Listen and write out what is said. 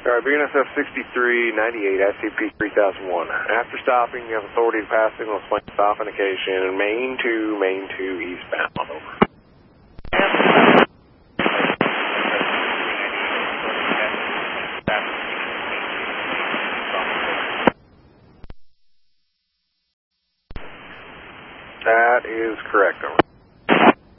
All right, BNSF 6398, SCP 3001. After stopping, you have authority to pass signal explain stop indication, main 2 eastbound. Over. That is correct, over.